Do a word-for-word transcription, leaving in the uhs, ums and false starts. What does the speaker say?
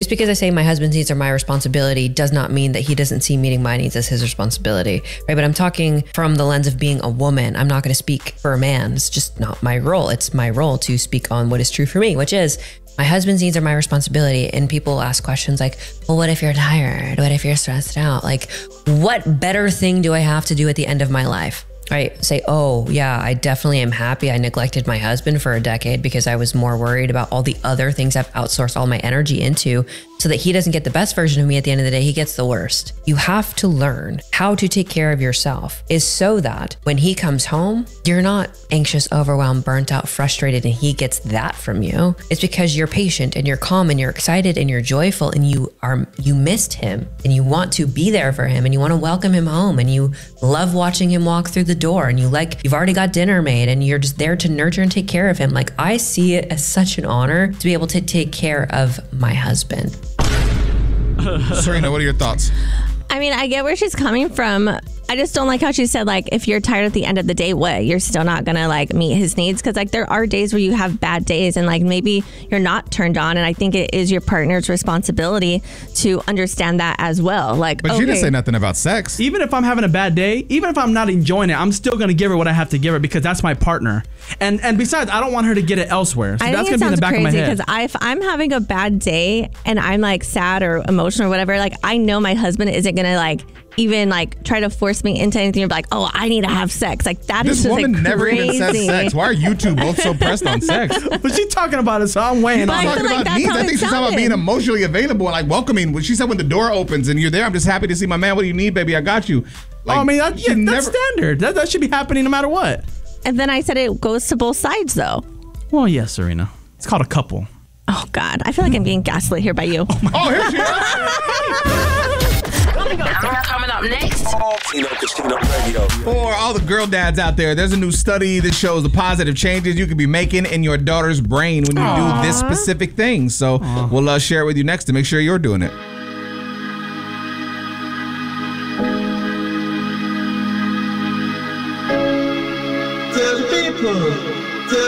Just because I say my husband's needs are my responsibility does not mean that he doesn't see meeting my needs as his responsibility, right? But I'm talking from the lens of being a woman. I'm not going to speak for a man. It's just not my role. It's my role to speak on what is true for me, which is my husband's needs are my responsibility. And people ask questions like, well, what if you're tired? What if you're stressed out? Like, what better thing do I have to do at the end of my life? Right? Say, oh yeah, I definitely am happy I neglected my husband for a decade because I was more worried about all the other things I've outsourced all my energy into, so that he doesn't get the best version of me. At the end of the day, he gets the worst. You have to learn how to take care of yourself, is so that when he comes home, you're not anxious, overwhelmed, burnt out, frustrated, and he gets that from you. It's because you're patient and you're calm and you're excited and you're joyful and you are, you missed him and you want to be there for him and you want to welcome him home and you love watching him walk through the door and you like, you've already got dinner made and you're just there to nurture and take care of him. Like, I see it as such an honor to be able to take care of my husband. Serena, what are your thoughts? I mean, I get where she's coming from. I just don't like how she said, like, if you're tired at the end of the day, what? You're still not going to, like, meet his needs? Because, like, there are days where you have bad days and, like, maybe you're not turned on. And I think it is your partner's responsibility to understand that as well. Like, But okay, you didn't say nothing about sex. Even if I'm having a bad day, even if I'm not enjoying it, I'm still going to give her what I have to give her because that's my partner. And and besides, I don't want her to get it elsewhere. So I that's think going it to be in the sounds back of my crazy head. because if I'm having a bad day and I'm, like, sad or emotional or whatever, like, I know my husband isn't going to, like, even like try to force me into anything or be like, oh, I need to have sex. Like, that This is just woman like never crazy. even says sex. Why are you two both so pressed on sex? But she's talking about it, so I'm weighing But on I it. feel Talking like about that's needs. how I it think she's talking about sounded. being emotionally available and like welcoming. When she said when the door opens and you're there, I'm just happy to see my man. What do you need, baby? I got you. Like, oh, I mean, that, she yeah, never- that's standard. That, that should be happening no matter what. And then I said it goes to both sides, though. Well, yes, Serena. It's called a couple. Oh, God. I feel like I'm being gaslit here by you. Oh, here she is. Coming up next. Tino Casino Radio. For all the girl dads out there, there's a new study that shows the positive changes you could be making in your daughter's brain when you Aww. do this specific thing. So Aww. we'll uh, share it with you next to make sure you're doing it. To the people.